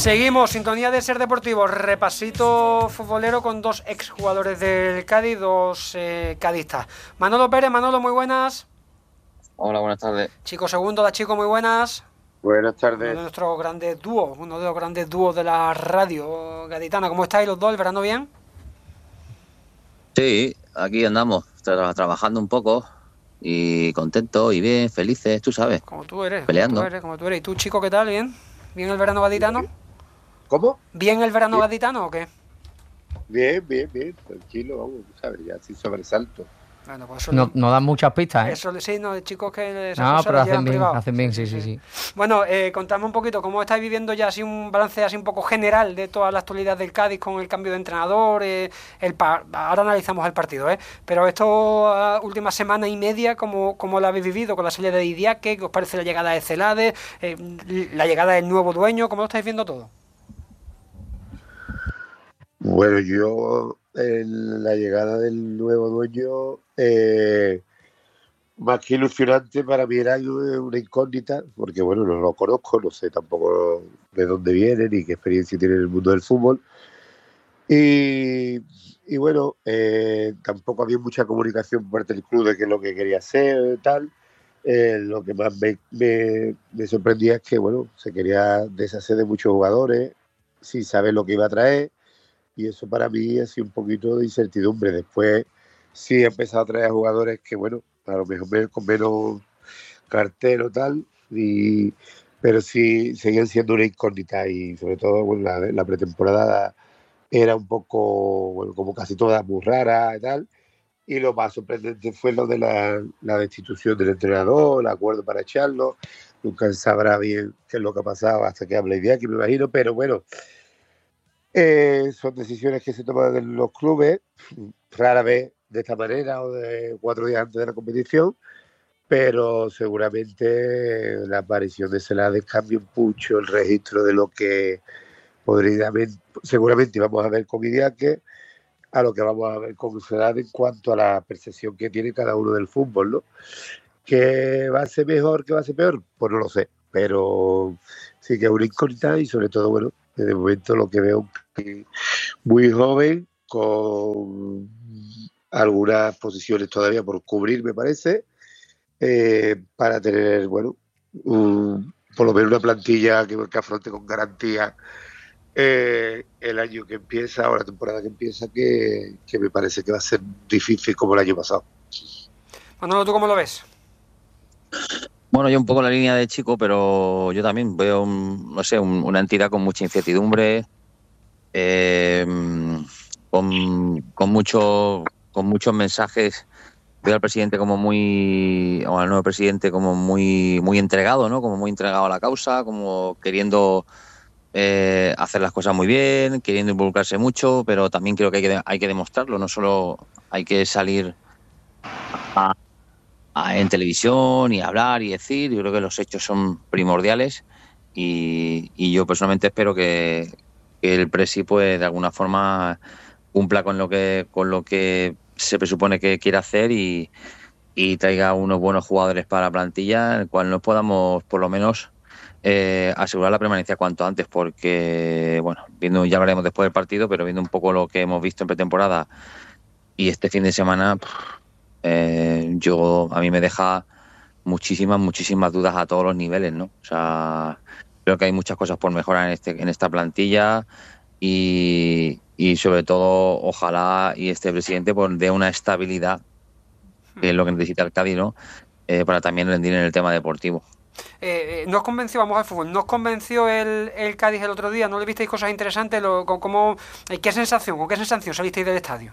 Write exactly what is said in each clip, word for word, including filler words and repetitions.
Seguimos, sintonía de Ser Deportivo, repasito futbolero con dos exjugadores del Cádiz, dos eh, cadistas. Manolo Pérez, Manolo, muy buenas. Hola, buenas tardes. Chico Segundo, la Chico, muy buenas. Buenas tardes. Uno de nuestros grandes dúos, uno de los grandes dúos de la radio gaditana. ¿Cómo estáis los dos? ¿El verano bien? Sí, aquí andamos, tra- trabajando un poco y contentos y bien, felices, tú sabes. Como tú eres, peleando. Como tú eres, como tú eres. ¿Y tú, Chico, qué tal? ¿Bien? ¿Bien el verano gaditano? ¿Cómo? ¿Bien el verano Bien. gaditano o qué? Bien, bien, bien, tranquilo, vamos, tú sabes, ya sin sobresalto. Bueno, pues eso No, le- no dan muchas pistas, ¿eh? Eso, sí, no, chicos que esas No, cosas pero las llevan hacen bien, privado. hacen bien, sí, sí, sí. Bueno, eh, contadme un poquito cómo estáis viviendo ya así un balance así un poco general de toda la actualidad del Cádiz con el cambio de entrenador, eh, el pa- ahora analizamos el partido, ¿eh? Pero esto uh, última semana y media, ¿cómo, cómo lo habéis vivido con la salida de Idiaque? ¿Qué os parece la llegada de Celades, eh, la llegada del nuevo dueño? ¿Cómo lo estáis viendo todo? Bueno, yo en la llegada del nuevo dueño, eh, más que ilusionante, para mí era una incógnita, porque bueno, no lo conozco, no sé tampoco de dónde viene ni qué experiencia tiene en el mundo del fútbol. Y, y bueno, eh, tampoco había mucha comunicación por parte del club de qué es lo que quería hacer y tal. Eh, lo que más me, me, me sorprendía es que bueno, se quería deshacer de muchos jugadores sin saber lo que iba a traer. Y eso para mí ha sido un poquito de incertidumbre. Después sí he empezado a traer jugadores que, bueno, a lo mejor con menos cartero tal, y, pero sí seguían siendo una incógnita. Y sobre todo, bueno, la, la pretemporada era un poco, bueno, como casi toda muy rara y tal. Y lo más sorprendente fue lo de la, la destitución del entrenador, el acuerdo para echarlo. Nunca se sabrá bien qué es lo que ha pasado hasta que hable Idiaki, me imagino, pero bueno, eh, son decisiones que se toman en los clubes, rara vez de esta manera o de cuatro días antes de la competición, pero seguramente la aparición de Celades cambia mucho el registro de lo que podría haber, seguramente vamos a ver con Idiaque, a lo que vamos a ver con Celades en cuanto a la percepción que tiene cada uno del fútbol, ¿no? ¿Que va a ser mejor, que va a ser peor? Pues no lo sé, pero sí que es una incógnita y sobre todo, bueno, de momento lo que veo es muy joven, con algunas posiciones todavía por cubrir, me parece, eh, para tener, bueno, un, por lo menos una plantilla que, que afronte con garantía eh, el año que empieza o la temporada que empieza, que, que me parece que va a ser difícil como el año pasado. Manolo, ¿tú cómo lo ves? Bueno, yo un poco en la línea de Chico, pero yo también veo, un, no sé, un, una entidad con mucha incertidumbre, eh, con, con, mucho, con muchos mensajes. Veo al presidente como muy, o al nuevo presidente como muy, muy entregado, ¿no? Como muy entregado a la causa, como queriendo eh, hacer las cosas muy bien, queriendo involucrarse mucho, pero también creo que hay que, hay que demostrarlo, no solo hay que salir a, a, en televisión y hablar y decir. Yo creo que los hechos son primordiales y, y yo personalmente espero que, que el Presi, pues, de alguna forma cumpla con lo que, con lo que se presupone que quiere hacer y, y traiga unos buenos jugadores para la plantilla, en el cual nos podamos, por lo menos, eh, asegurar la permanencia cuanto antes, porque, bueno, viendo, ya hablaremos después del partido, pero viendo un poco lo que hemos visto en pretemporada y este fin de semana, eh, yo a mí me deja muchísimas, muchísimas dudas a todos los niveles, ¿no? O sea, creo que hay muchas cosas por mejorar en este, en esta plantilla y, y sobre todo, ojalá y este presidente pues dé una estabilidad, que es lo que necesita el Cádiz, ¿no? Eh, para también rendir en el tema deportivo. Eh, eh, ¿Nos convenció, vamos al fútbol, nos convenció el, el Cádiz el otro día? ¿No le visteis cosas interesantes? Lo, con, cómo, eh, ¿Qué sensación, con qué sensación salisteis del estadio?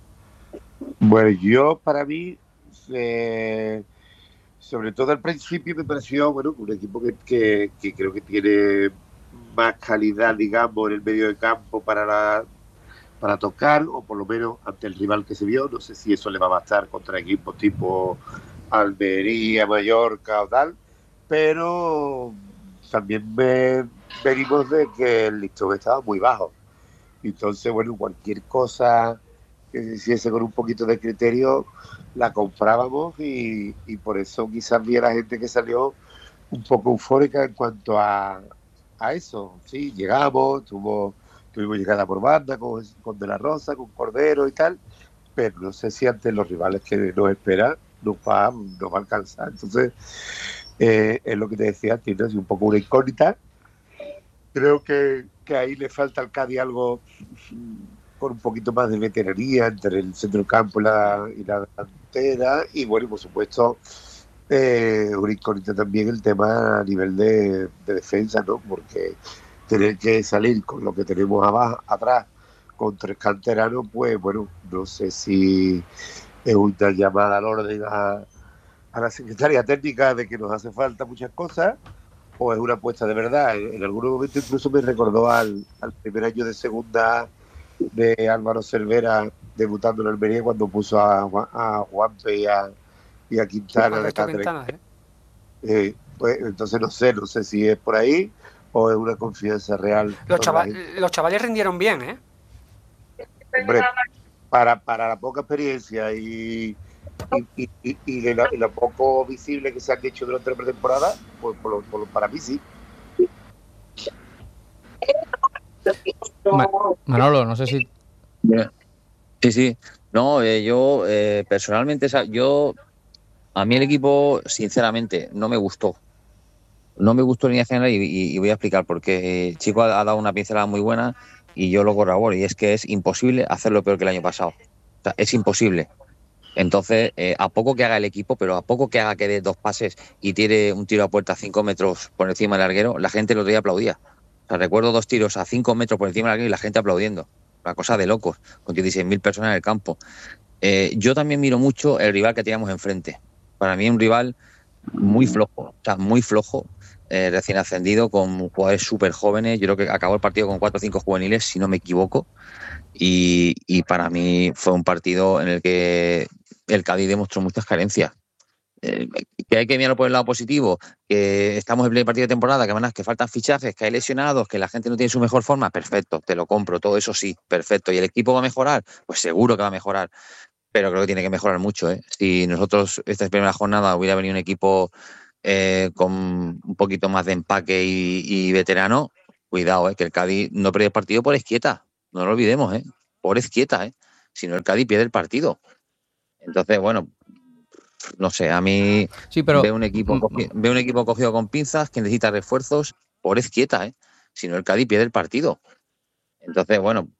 Bueno, yo para mí, eh, sobre todo al principio me pareció, bueno, un equipo que, que, que creo que tiene más calidad, digamos, en el medio de campo para la, para tocar, o por lo menos ante el rival que se vio. No sé si eso le va a bastar contra equipos tipo Almería, Mallorca o tal, pero también me, venimos de que el listón estaba muy bajo. Entonces, bueno, cualquier cosa que se hiciese con un poquito de criterio, la comprábamos y, y por eso quizás vi a la gente que salió un poco eufórica en cuanto a, a eso, sí, llegamos, tuvo, tuvimos llegada por banda con, con De La Rosa, con Cordero y tal, pero no sé si ante los rivales que nos esperan nos va, nos va a alcanzar. Entonces, eh, es lo que te decía antes, ¿no? Es un poco una incógnita. Creo que, que ahí le falta al Cádiz algo con un poquito más de veteranía entre el centro del campo y la, y la delantera, y bueno, y por supuesto, eh, una incógnita también el tema a nivel de, de defensa, ¿no? Porque tener que salir con lo que tenemos abajo, atrás, con tres canteranos, pues bueno, no sé si es una llamada al orden a, a la secretaria técnica de que nos hace falta muchas cosas, o es una apuesta de verdad. En, en algún momento incluso me recordó al, al primer año de segunda de Álvaro Cervera debutando en Almería cuando puso a, a Juanpe y a, y a Quintana de Alberto Cáceres. Quintana, ¿eh? Eh, pues, entonces no sé, no sé si es por ahí o es una confianza real. Los, chava los chavales rindieron bien, ¿eh? Hombre, para, para la poca experiencia y, y, y, y, de la, y lo poco visible que se han hecho durante la pretemporada, pues por lo, por lo, para mí sí. Ma Manolo, no sé si... Sí, sí. No, eh, yo eh, personalmente, yo a mí el equipo, sinceramente, no me gustó. No me gustó en línea general y, y, y voy a explicar por qué. Chico ha, ha dado una pincelada muy buena y yo lo corroboro, y es que es imposible hacerlo peor que el año pasado. O sea, es imposible. Entonces, eh, a poco que haga el equipo, pero a poco que haga que dé dos pases y tire un tiro a puerta a cinco metros por encima del larguero, la gente el otro día aplaudía. O sea, recuerdo dos tiros a cinco metros por encima del larguero y la gente aplaudiendo. Una cosa de locos, con dieciséis mil personas en el campo. Eh, yo también miro mucho el rival que teníamos enfrente. Para mí es un rival muy flojo, o sea, muy flojo, eh, recién ascendido, con jugadores súper jóvenes. Yo creo que acabó el partido con cuatro o cinco juveniles, si no me equivoco. Y, y para mí fue un partido en el que el Cádiz demostró muchas carencias. Eh, que hay que mirarlo por el lado positivo, que estamos en el partido de temporada, que, van que faltan fichajes, que hay lesionados, que la gente no tiene su mejor forma, perfecto, te lo compro, todo eso sí, perfecto. ¿Y el equipo va a mejorar? Pues seguro que va a mejorar, pero creo que tiene que mejorar mucho, ¿eh? Si nosotros esta primera jornada hubiera venido un equipo eh, con un poquito más de empaque y, y veterano, cuidado, ¿eh? Que el Cádiz no pierde el partido por Ezquieta, no lo olvidemos, ¿eh? Por Ezquieta, ¿eh? Si no, el Cádiz pierde el partido. Entonces, bueno, no sé, a mí sí, pero... veo un equipo cogido, veo un equipo cogido con pinzas que necesita refuerzos por Ezquieta, ¿eh? Si no, el Cádiz pierde el partido. Entonces, bueno,